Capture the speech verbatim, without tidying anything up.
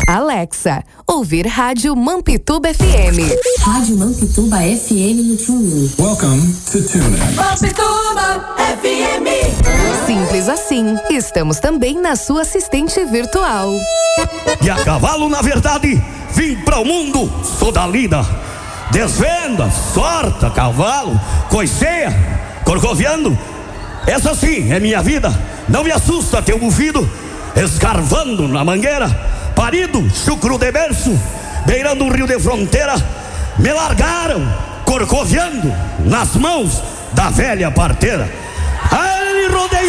Alexa, ouvir Rádio Mampituba F M. Rádio Mampituba F M no TuneIn. Welcome to TuneIn. Mampituba F M. Simples assim, estamos também na sua assistente virtual. E a cavalo, na verdade, vim para o mundo, sou da lida. Desvenda, sorta, cavalo, coiceia, corcoviando. Essa sim é minha vida. Não me assusta teu bufido. Escarvando na mangueira, parido, chucro de berço, beirando um rio de fronteira. Me largaram, corcoviando nas mãos da velha parteira. Aí rodeio